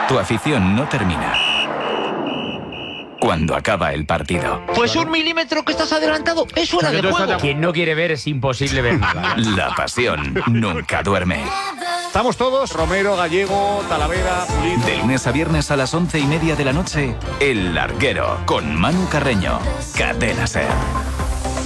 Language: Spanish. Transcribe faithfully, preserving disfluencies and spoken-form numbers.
Tu afición no termina cuando acaba el partido. Pues un milímetro que estás adelantado, es hora de juego. Quien no quiere ver es imposible ver nada. La pasión nunca duerme. Estamos todos, Romero, Gallego, Talavera, Pulido. De lunes a viernes a las once y media de la noche, El Larguero, con Manu Carreño. Cadena SER.